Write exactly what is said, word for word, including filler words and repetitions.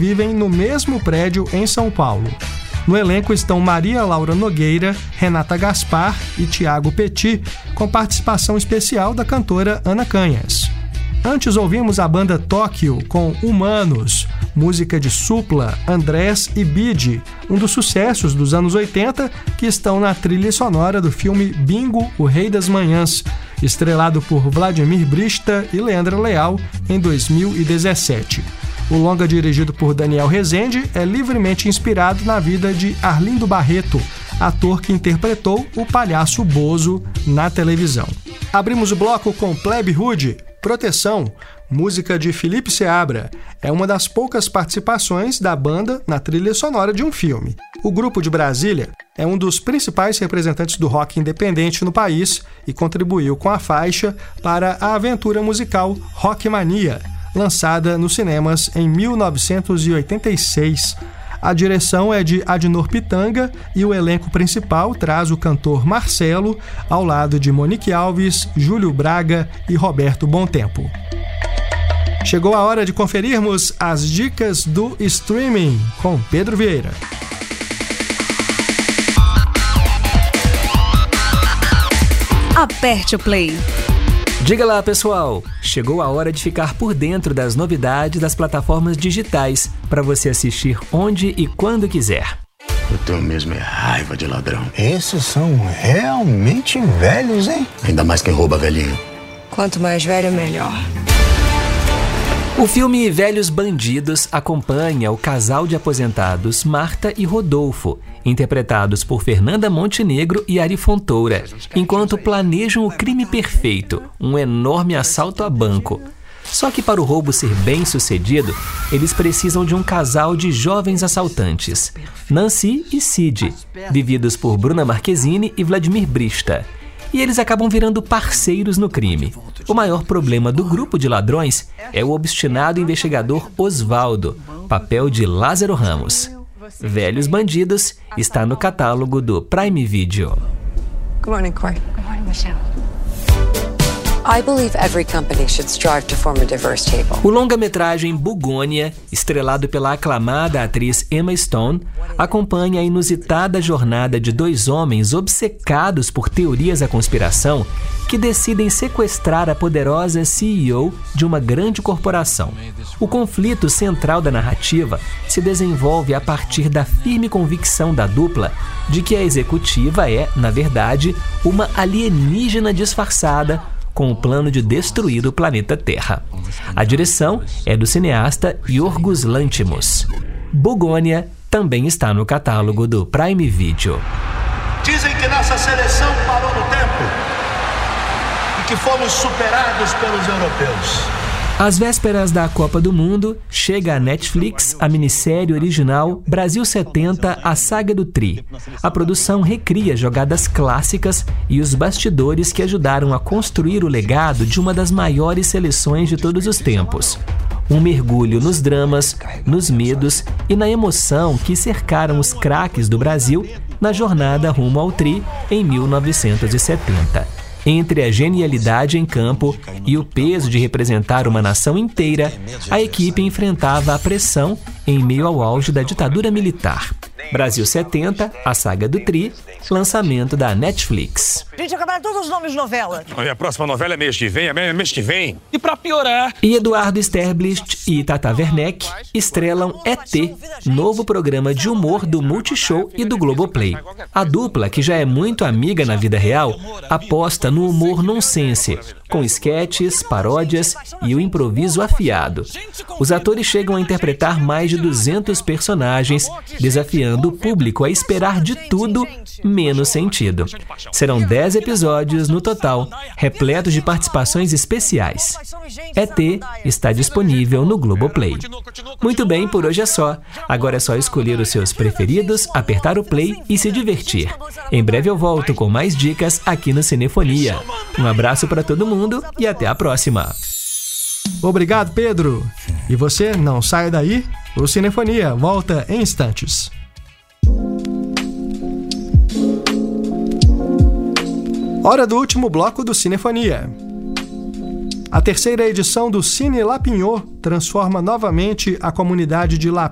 vivem no mesmo prédio em São Paulo. No elenco estão Maria Laura Nogueira, Renata Gaspar e Tiago Petit, com participação especial da cantora Ana Canhas. Antes ouvimos a banda Tóquio com Humanos, música de Supla, Andrés e Bidi, um dos sucessos dos anos oitenta que estão na trilha sonora do filme Bingo, o Rei das Manhãs, estrelado por Vladimir Brista e Leandra Leal em dois mil e dezessete. O longa, dirigido por Daniel Rezende, é livremente inspirado na vida de Arlindo Barreto, ator que interpretou o palhaço Bozo na televisão. Abrimos o bloco com Plebe Rude, Proteção, música de Felipe Seabra. É uma das poucas participações da banda na trilha sonora de um filme. O Grupo de Brasília é um dos principais representantes do rock independente no país e contribuiu com a faixa para a aventura musical Rockmania, lançada nos cinemas em mil novecentos e oitenta e seis. A direção é de Adnor Pitanga e o elenco principal traz o cantor Marcelo, ao lado de Monique Alves, Júlio Braga e Roberto Bontempo. Chegou a hora de conferirmos as dicas do streaming com Pedro Vieira. Aperte o play. Diga lá, pessoal! Chegou a hora de ficar por dentro das novidades das plataformas digitais para você assistir onde e quando quiser. Eu tenho mesmo é raiva de ladrão. Esses são realmente velhos, hein? Ainda mais quem rouba velhinho. Quanto mais velho, melhor. O filme Velhos Bandidos acompanha o casal de aposentados Marta e Rodolfo, interpretados por Fernanda Montenegro e Ari Fontoura, enquanto planejam o crime perfeito, um enorme assalto a banco. Só que para o roubo ser bem sucedido, eles precisam de um casal de jovens assaltantes, Nancy e Cid, vividos por Bruna Marquezine e Vladimir Brista. E eles acabam virando parceiros no crime. O maior problema do grupo de ladrões é o obstinado investigador Osvaldo, papel de Lázaro Ramos. Velhos Bandidos está no catálogo do Prime Video. Good morning, Corey. Good morning, Michelle. I believe every company should strive to form a diverse table. O longa-metragem Bugônia, estrelado pela aclamada atriz Emma Stone, acompanha a inusitada jornada de dois homens obcecados por teorias da conspiração que decidem sequestrar a poderosa C E O de uma grande corporação. O conflito central da narrativa se desenvolve a partir da firme convicção da dupla de que a executiva é, na verdade, uma alienígena disfarçada com o plano de destruir o planeta Terra. A direção é do cineasta Yorgos Lanthimos. Bugônia também está no catálogo do Prime Video. Dizem que nossa seleção parou no tempo e que fomos superados pelos europeus. Às vésperas da Copa do Mundo, chega à Netflix a minissérie original Brasil setenta, a saga do Tri. A produção recria jogadas clássicas e os bastidores que ajudaram a construir o legado de uma das maiores seleções de todos os tempos. Um mergulho nos dramas, nos medos e na emoção que cercaram os craques do Brasil na jornada rumo ao Tri em mil novecentos e setenta. Entre a genialidade em campo e o peso de representar uma nação inteira, a equipe enfrentava a pressão em meio ao auge da ditadura militar. Brasil setenta, a saga do Tri, lançamento da Netflix. Gente, acabaram todos os nomes de novela. A próxima novela é mês que vem, é mês que vem. E pra piorar... E Eduardo Sterblit e Tata Werneck estrelam E T, novo programa de humor do Multishow e do Globoplay. A dupla, que já é muito amiga na vida real, aposta no humor nonsense, com esquetes, paródias e o improviso afiado. Os atores chegam a interpretar mais de duzentos personagens, desafiando o público a esperar de tudo menos sentido. Serão dez episódios no total, repletos de participações especiais. E T está disponível no Globoplay. Muito bem, por hoje é só. Agora é só escolher os seus preferidos, apertar o play e se divertir. Em breve eu volto com mais dicas aqui no Cinefonia. Um abraço para todo mundo e até a próxima. Obrigado, Pedro. E você não saia daí, o Cinefonia volta em instantes. Hora do último bloco do Cinefonia. A terceira edição do Cine Lapinhot transforma novamente a comunidade de La